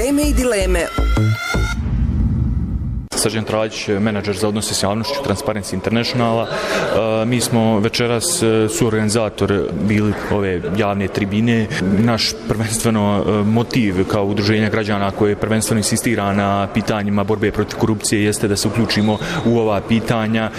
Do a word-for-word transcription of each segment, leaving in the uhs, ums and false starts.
Teme i dileme. Srđan Trajić, menadžer za odnose s javnošću Transparency Internationala. Mi smo večeras suorganizator bili ove javne tribine. Naš prvenstveno motiv kao udruženja građana koje prvenstveno insistira na pitanjima borbe protiv korupcije jeste da se uključimo u ova pitanja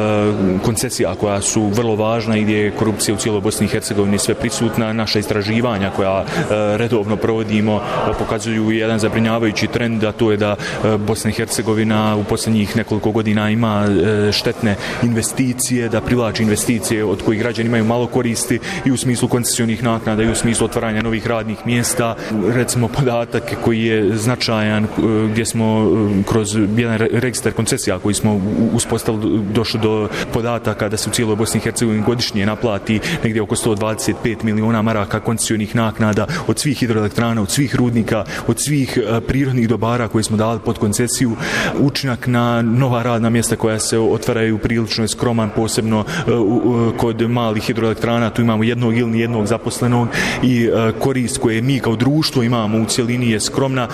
koncesija koja su vrlo važna i gdje je korupcija u cijeloj Bosni i Hercegovini sve prisutna. Naša istraživanja koja redovno provodimo pokazuju jedan zabrinjavajući trend, a to je da Bosna i Hercegovina u posljednjih nekoliko godina ima štetne investicije, da privlači investicije od kojih građani imaju malo koristi i u smislu koncesijskih naknada i u smislu otvaranja novih radnih mjesta. Recimo podatak koji je značajan gdje smo kroz jedan registar koncesija koji smo uspostavili došli do podataka da se u cijeloj Bosni i Hercegovini godišnje naplati negdje oko sto dvadeset pet miliona maraka koncesijskih naknada od svih hidroelektrana, od svih rudnika, od svih prirodnih dobara koje smo dali pod koncesiju. Učinak na nova radna mjesta koja se otvaraju prilično je skroman, posebno kod malih hidroelektrana, tu imamo jednog ili nijednog zaposlenog i korist koje mi kao društvo imamo u cjelini je skromna.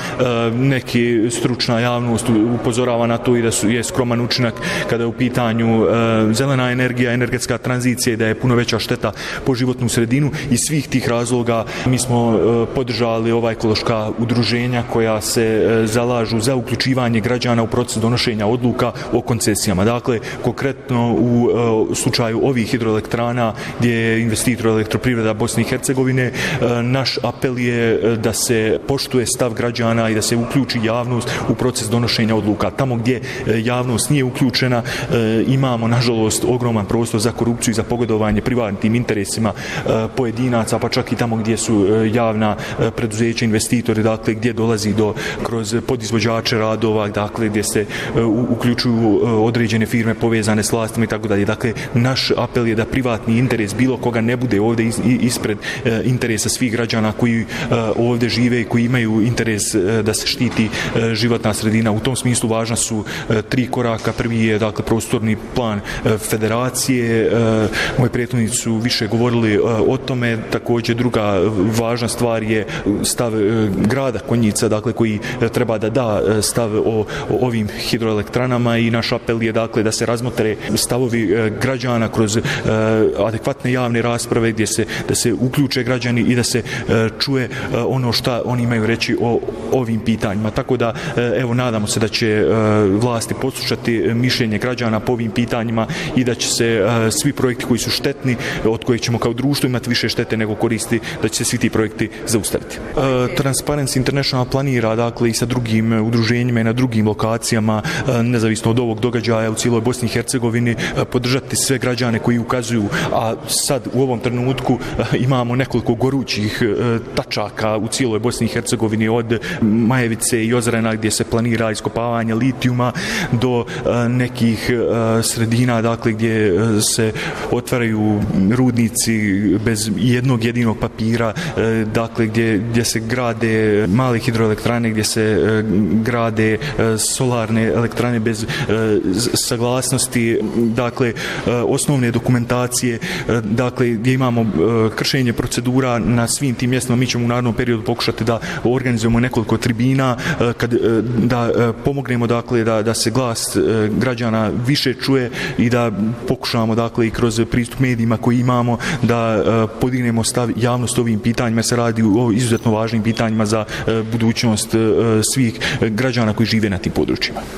Neki stručna javnost upozorava na to i da su, je skroman učinak kada je u pitanju zelena energija, energetska tranzicija i da je puno veća šteta po životnu sredinu. Iz svih tih razloga mi smo podržali ova ekološka udruženja koja se zalažu za uključivanje građana u proces donošenja odluka o koncesijama. Dakle, konkretno u uh, slučaju ovih hidroelektrana gdje je investitor Elektroprivreda Bosne i Hercegovine, uh, naš apel je da se poštuje stav građana i da se uključi javnost u proces donošenja odluka. Tamo gdje javnost nije uključena, uh, imamo nažalost ogroman prostor za korupciju i za pogodovanje privatnim interesima uh, pojedinaca, pa čak i tamo gdje su uh, javna uh, preduzeća, investitori, dakle gdje dolazi do kroz podizvođače radova, dakle gdje se uključuju određene firme povezane s vlastima i tako dalje. Dakle, naš apel je da privatni interes bilo koga ne bude ovdje ispred interesa svih građana koji ovdje žive i koji imaju interes da se štiti životna sredina. U tom smislu važna su tri koraka. Prvi je, dakle, prostorni plan federacije. Moji prethodnici su više govorili o tome. Također druga važna stvar je stav grada Konjica, dakle, koji treba da da stav o, o ovim hidroelektranama i naš apel je, dakle, da se razmotre stavovi građana kroz adekvatne javne rasprave gdje se, da se uključe građani i da se čuje ono što oni imaju reći o ovim pitanjima. Tako da, evo, nadamo se da će vlasti poslušati mišljenje građana po ovim pitanjima i da će se svi projekti koji su štetni, od kojih ćemo kao društvo imati više štete nego koristi, da će se svi ti projekti zaustaviti. Transparency International planira, dakle, i sa drugim udruženjima i na drugim lokacijama, nezavisno od ovog događaja u cijeloj Bosni i Hercegovini, podržati sve građane koji ukazuju, a sad u ovom trenutku imamo nekoliko gorućih tačaka u cijeloj Bosni i Hercegovini, od Majevice i Ozrena gdje se planira iskopavanje litijuma do nekih sredina, dakle, gdje se otvaraju rudnici bez jednog jedinog papira, dakle, gdje, gdje se grade male hidroelektrane, gdje se grade solarne elektrane bez saglasnosti, dakle, osnovne dokumentacije, dakle, gdje imamo kršenje procedura na svim tim mjestima. Mi ćemo u narednom periodu pokušati da organizujemo nekoliko tribina, kad, da pomognemo, dakle, da, da se glas građana više čuje i da pokušamo, dakle, i kroz pristup medijima koji imamo da podignemo stav javnost ovim pitanjima. Se radi o izuzetno važnim pitanjima za budućnost svih građana koji žive na tim područjima.